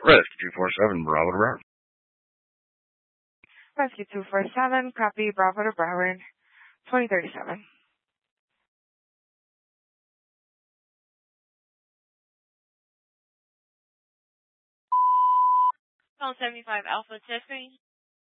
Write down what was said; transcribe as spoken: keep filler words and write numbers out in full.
Rescue two four seven, Bravo to Broward. Rescue two four seven, copy, Bravo to Broward, twenty thirty-seven. seventy-five Alpha Tiffany.